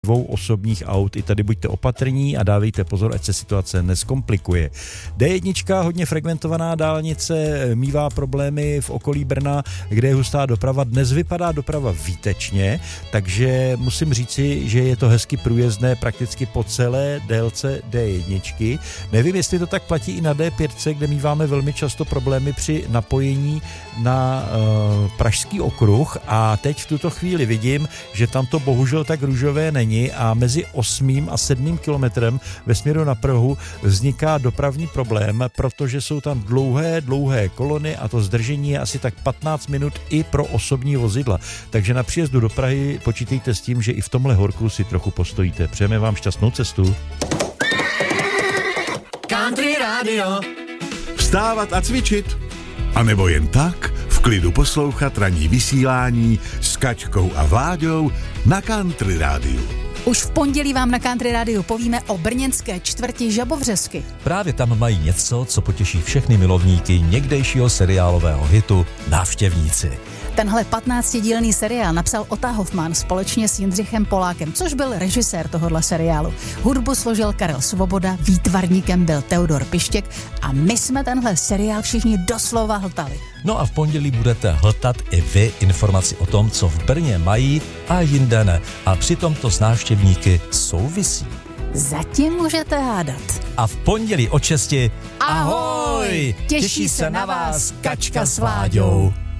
2 osobních aut. I tady buďte opatrní a dávejte pozor, ať se situace neskomplikuje. D1, hodně frekventovaná dálnice, mívá problémy v okolí Brna, kde je hustá doprava. Dnes vypadá doprava výtečně, takže musím říci, že je to hezky průjezdné prakticky po celé délce D1. Nevím, jestli to tak platí i na D5, kde míváme velmi často problémy při napojení na Pražský okruh a teď v tuto chvíli vidím, že tam to bohužel tak růžové není a mezi 8. a 7. kilometrem ve směru na Prahu vzniká dopravní problém, protože jsou tam dlouhé kolony a to zdržení je asi tak 15 minut i pro osobní vozidla. Takže na příjezdu do Prahy počítejte s tím, že i v tomhle horku si trochu postojíte. Přejeme vám šťastnou cestu. Country Radio. Vstávat a cvičit. A nebo jen tak v klidu poslouchat ranní vysílání s Kačkou a Vláďou na Country Rádiu. Už v pondělí vám na Country Rádiu povíme o brněnské čtvrti Žabovřesky. Právě tam mají něco, co potěší všechny milovníky někdejšího seriálového hitu Návštěvníci. Tenhle 15dílný seriál napsal Ota Hoffman společně s Jindřichem Polákem, což byl režisér tohohle seriálu. Hudbu složil Karel Svoboda, výtvarníkem byl Teodor Pištěk a my jsme tenhle seriál všichni doslova hltali. No a v pondělí budete hltat i vy informaci o tom, co v Brně mají a jinde ne. A přitom to s návštěvníky souvisí. Zatím můžete hádat. A v pondělí od 6. Ahoj! Těší se na vás Kačka s Vláďou.